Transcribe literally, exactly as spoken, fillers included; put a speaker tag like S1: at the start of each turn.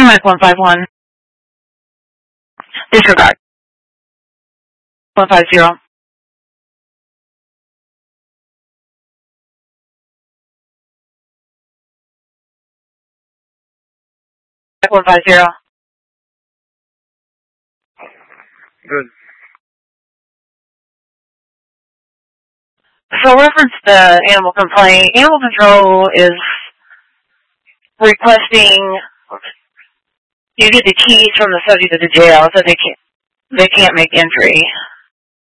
S1: Mac one five one. Disregard. one five zero. Mac one five zero.
S2: Good.
S1: So reference the animal complaint. Animal control is requesting you get the keys from the subject of the jail so they can't they can't make entry.